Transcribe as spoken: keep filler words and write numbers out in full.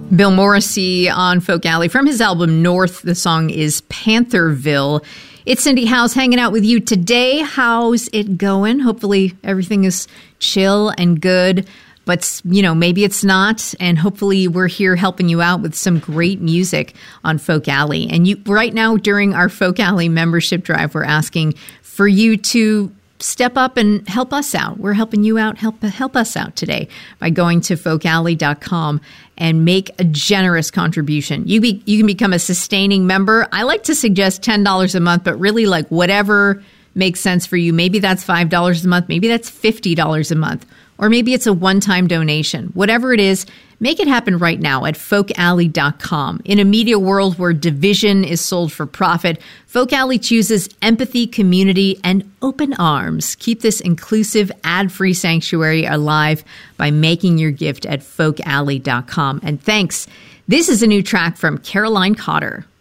Bill Morrissey on Folk Alley from his album North. The song is Pantherville. It's Cindy Howes hanging out with you today. How's it going? Hopefully everything is chill and good, but you know, maybe it's not. And hopefully we're here helping you out with some great music on Folk Alley. And you right now during our Folk Alley membership drive, we're asking for you to step up and help us out. We're helping you out. Help help us out today by going to folk alley dot com and make a generous contribution. You be you can become a sustaining member. I like to suggest ten dollars a month, but really like whatever makes sense for you. Maybe that's five dollars a month. Maybe that's fifty dollars a month. Or maybe it's a one-time donation. Whatever it is, make it happen right now at folk alley dot com. In a media world where division is sold for profit, Folk Alley chooses empathy, community, and open arms. Keep this inclusive, ad-free sanctuary alive by making your gift at folk alley dot com. And thanks. This is a new track from Caroline Cotter.